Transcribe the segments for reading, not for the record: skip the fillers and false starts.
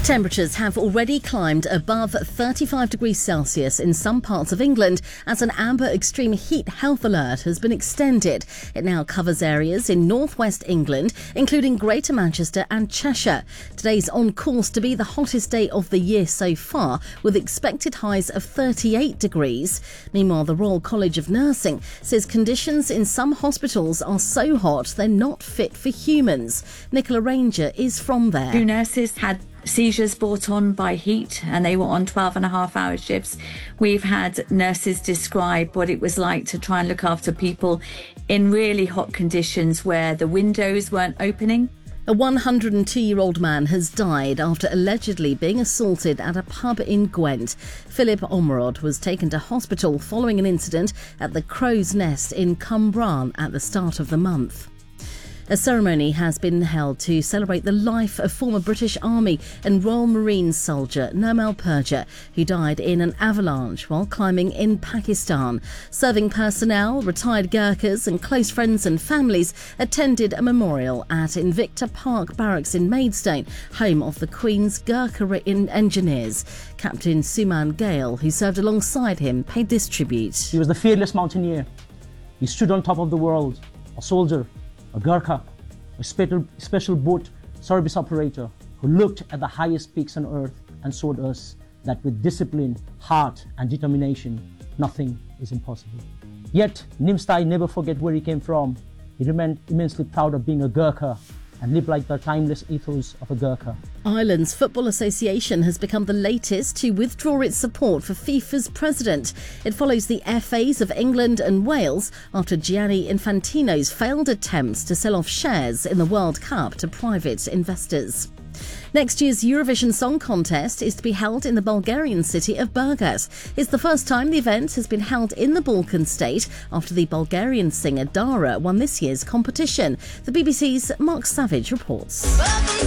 Temperatures have already climbed above 35 degrees Celsius in some parts of England as an amber extreme heat health alert has been extended. It now covers areas in northwest England, including Greater Manchester and Cheshire. Today's on course to be the hottest day of the year so far, with expected highs of 38 degrees. Meanwhile, the Royal College of Nursing says conditions in some hospitals are so hot they're not fit for humans. Nicola Ranger is from there. 2 nurses had seizures brought on by heat and they were on 12.5-hour shifts. We've had nurses describe what it was like to try and look after people in really hot conditions where the windows weren't opening. A 102-year-old man has died after allegedly being assaulted at a pub in Gwent. Philip Ormerod was taken to hospital following an incident at the Crow's Nest in Cwmbran at the start of the month. A ceremony has been held to celebrate the life of former British Army and Royal Marines soldier Nirmal Purja, who died in an avalanche while climbing in Pakistan. Serving personnel, retired Gurkhas and close friends and families attended a memorial at Invicta Park Barracks in Maidstone, home of the Queen's Gurkha Engineers. Captain Suman Gale, who served alongside him, paid this tribute. He was the fearless mountaineer. He stood on top of the world, a soldier, a Gurkha, a special boat service operator who looked at the highest peaks on earth and showed us that with discipline, heart and determination, nothing is impossible. Yet, Nimstai never forget where he came from. He remained immensely proud of being a Gurkha and lived like the timeless ethos of a Gurkha. Ireland's Football Association has become the latest to withdraw its support for FIFA's president. It follows the FAs of England and Wales after Gianni Infantino's failed attempts to sell off shares in the World Cup to private investors. Next year's Eurovision Song Contest is to be held in the Bulgarian city of Burgas. It's the first time the event has been held in the Balkan state after the Bulgarian singer Dara won this year's competition. The BBC's Mark Savage reports.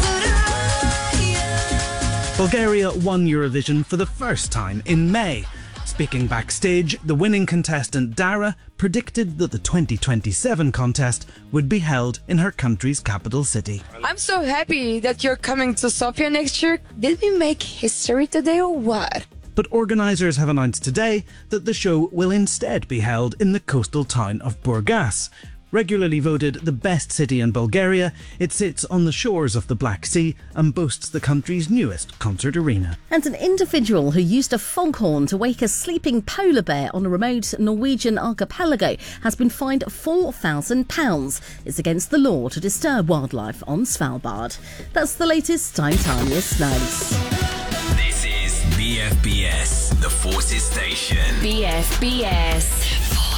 Bulgaria won Eurovision for the first time in May. Speaking backstage, the winning contestant Dara predicted that the 2027 contest would be held in her country's capital city. I'm so happy that you're coming to Sofia next year. Did we make history today or what? But organisers have announced today that the show will instead be held in the coastal town of Burgas. Regularly voted the best city in Bulgaria, it sits on the shores of the Black Sea and boasts the country's newest concert arena. And an individual who used a foghorn to wake a sleeping polar bear on a remote Norwegian archipelago has been fined £4,000. It's against the law to disturb wildlife on Svalbard. That's the latest Time News Snags. This is BFBS, the Forces Station. BFBS.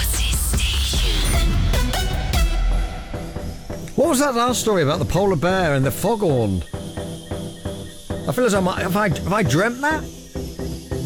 What was that last story about the polar bear and the foghorn? I feel as I might have I dreamt that?